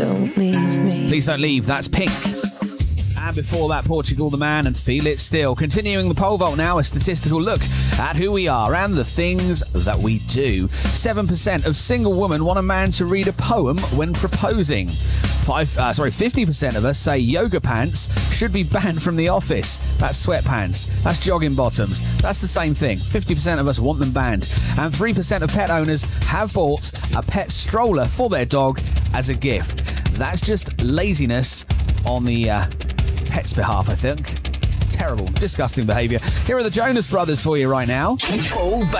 don't leave me. Please Don't Leave, that's Pink. And before that, Portugal the Man and Feel It Still. Continuing the pole vault now, a statistical look at who we are and the things that we do. 7% of single women want a man to read a poem when proposing. 50% of us say yoga pants should be banned from the office. That's sweatpants. That's jogging bottoms. That's the same thing. 50% of us want them banned. And 3% of pet owners have bought a pet stroller for their dog as a gift. That's just laziness on the pet's behalf, I think. Terrible, disgusting behaviour. Here are the Jonas Brothers for you right now. Paul